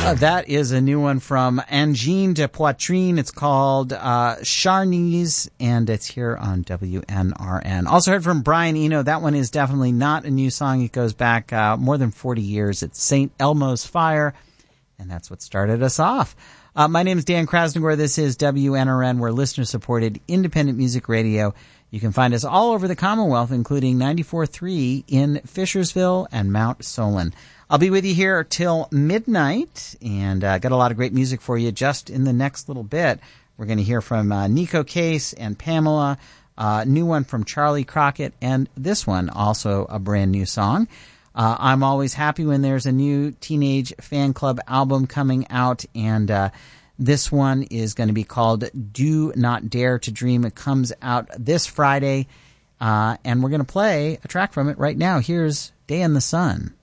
That is a new one from Angine de Poitrine. It's called Charnies, and it's here on WNRN. Also heard from Brian Eno. That one is definitely not a new song. It goes back more than 40 years. It's St. Elmo's Fire, and that's what started us off. My name is Dan Krasnogor. This is WNRN. We're listener-supported independent music radio. You can find us all over the Commonwealth, including 94.3 in Fishersville and Mount Solon. I'll be with you here till midnight, and got a lot of great music for you just in the next little bit. We're going to hear from Nico Case and Pamela, new one from Charlie Crockett, and this one, also a brand new song. I'm always happy when there's a new Teenage Fan Club album coming out, and this one is going to be called Do Not Dare to Dream. It comes out this Friday, and we're going to play a track from it right now. Here's Day in the Sun.